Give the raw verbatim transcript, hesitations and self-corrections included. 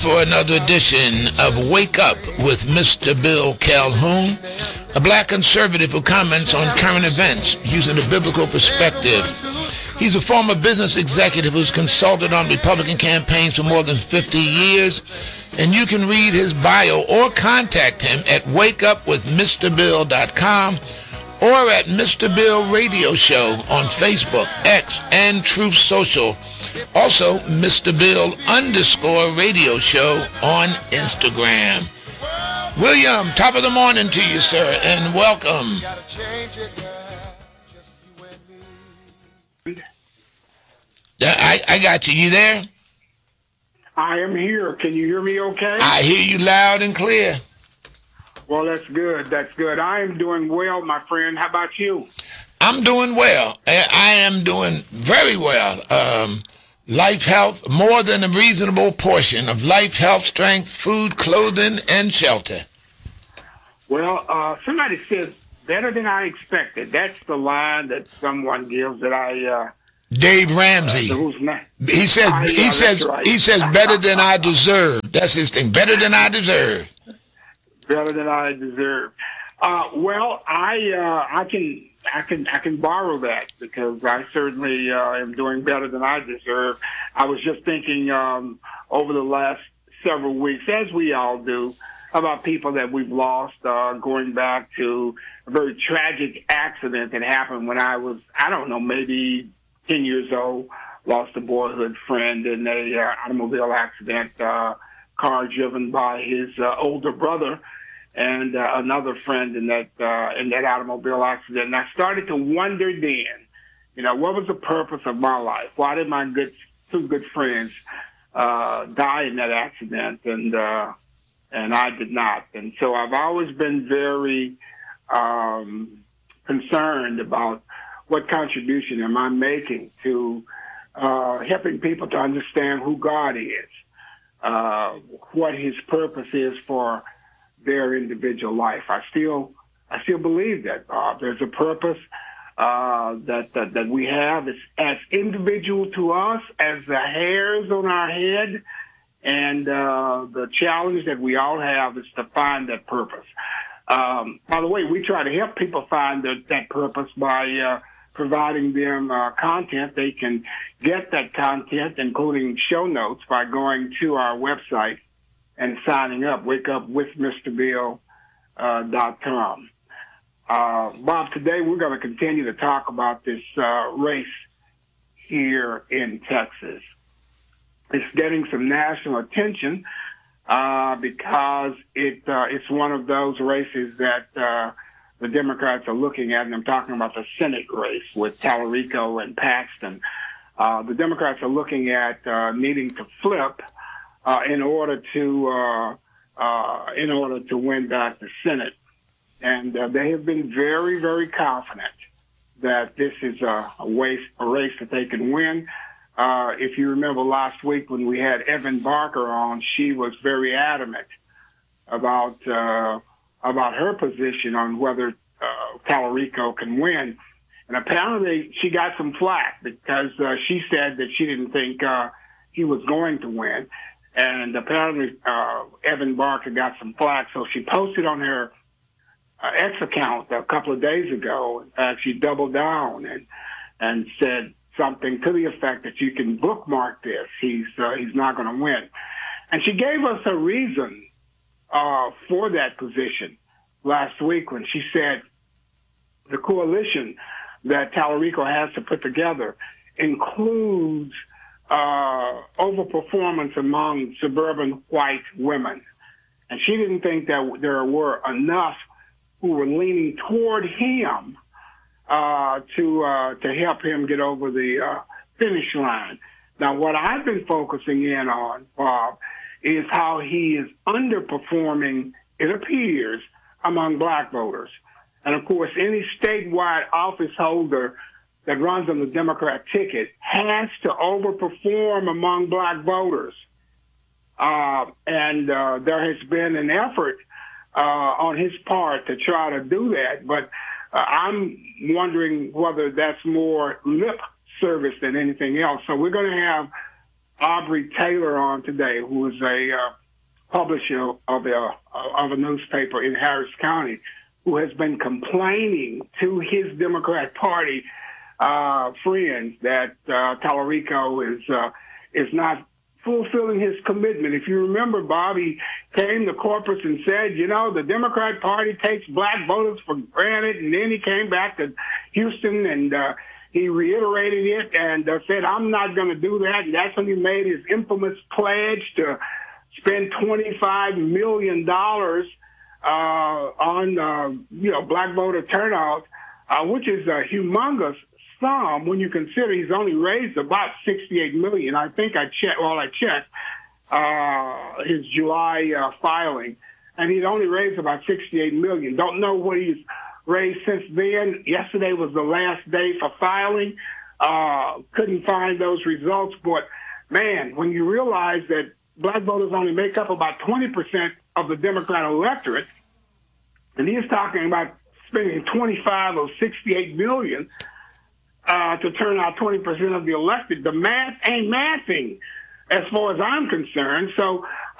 For another edition of Wake Up with Mister Bill Calhoun, a black conservative who comments on current events using a biblical perspective. He's a former business executive who's consulted on Republican campaigns for more than fifty years, and you can read his bio or contact him at wake up with mr bill dot com or at Mister Bill Radio Show on Facebook, X, and Truth Social. Also, Mister Bill underscore radio show on Instagram. William, top of the morning to you, sir, and welcome. I, I got you. You there? I am here. Can you hear me okay? I hear you loud and clear. Well, that's good. That's good. I am doing well, my friend. How about you? I'm doing well. I am doing very well. Um, life, health, more than a reasonable portion of life, health, strength, food, clothing, and shelter. Well, uh, somebody said better than I expected. That's the line that someone gives that I... Uh, Dave Ramsey. Uh, who's not, he says. I, he uh, says. right. He says better than I deserve. That's his thing. Better than I deserve. Better than I deserve. Uh, well, I uh, I can I can I can borrow that because I certainly uh, am doing better than I deserve. I was just thinking um, over the last several weeks, as we all do, about people that we've lost. Uh, going back to a very tragic accident that happened when I was I don't know maybe ten years old. Lost a boyhood friend in a uh, automobile accident. Uh, car driven by his uh, older brother. And uh, another friend in that uh, in that automobile accident. And I started to wonder then, you know, what was the purpose of my life? Why did my good two good friends uh, die in that accident, and uh, and I did not? And so I've always been very um, concerned about what contribution am I making to uh, helping people to understand who God is, uh, what His purpose is for their individual life. I still, I still believe that, Bob. There's a purpose uh, that, that that we have as, as individual to us as the hairs on our head, and uh, the challenge that we all have is to find that purpose. Um, by the way, we try to help people find that, that purpose by uh, providing them uh, content. They can get that content, including show notes, by going to our website and signing up, wake up with Mr Bill dot com. Uh, Bob, today we're going to continue to talk about this uh, race here in Texas. It's getting some national attention uh, because it uh, it's one of those races that uh, the Democrats are looking at, and I'm talking about the Senate race with Tallarico and Paxton. Uh, the Democrats are looking at uh, needing to flip Uh, in order to uh, uh, in order to win back the Senate, and uh, they have been very, very confident that this is a, a race a race that they can win. Uh, if you remember last week when we had Evan Barker on, she was very adamant about uh, about her position on whether uh, Tallarico can win, and apparently she got some flack because uh, she said that she didn't think uh, he was going to win. And apparently, uh, Evan Barker got some flack, so she posted on her uh, X account a couple of days ago. In fact, she doubled down and and said something to the effect that you can bookmark this. He's uh, he's not going to win. And she gave us a reason uh, for that position last week when she said the coalition that Tallarico has to put together includes Uh, overperformance among suburban white women. And she didn't think that there were enough who were leaning toward him uh, to uh, to help him get over the uh, finish line. Now, what I've been focusing in on, Bob, is how he is underperforming, it appears, among black voters. And, of course, any statewide office holder that runs on the Democrat ticket has to overperform among black voters. Uh, and uh, there has been an effort uh, on his part to try to do that. But uh, I'm wondering whether that's more lip service than anything else. So we're going to have Aubrey Taylor on today, who is a uh, publisher of a of a newspaper in Harris County, who has been complaining to his Democrat Party uh, friends that uh, Tallarico is uh, is not fulfilling his commitment. If you remember, Bobby came to Corpus and said, you know, the Democrat Party takes black voters for granted, and then he came back to Houston and uh, he reiterated it and uh, said, I'm not going to do that. And that's when he made his infamous pledge to spend twenty-five million dollars uh, on, uh, you know, black voter turnout, uh, which is a humongous sum when you consider he's only raised about sixty-eight million dollars. I think I checked, well, I checked uh, his July uh, filing, and he'd only raised about sixty-eight million dollars. Don't know what he's raised since then. Yesterday was the last day for filing. Uh, couldn't find those results, but man, when you realize that black voters only make up about twenty percent of the Democrat electorate, and he's talking about spending twenty-five or sixty-eight million uh, to turn out twenty percent of the elected, the math ain't mathing as far as I'm concerned. So